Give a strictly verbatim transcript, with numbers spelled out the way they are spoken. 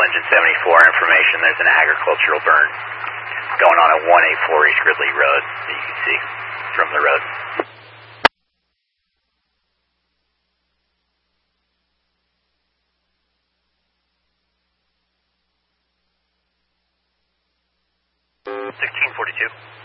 Engine seventy-four, information. There's an agricultural burn going on at one eighty-four East Ridley Road that you can see from the road. sixteen forty-two.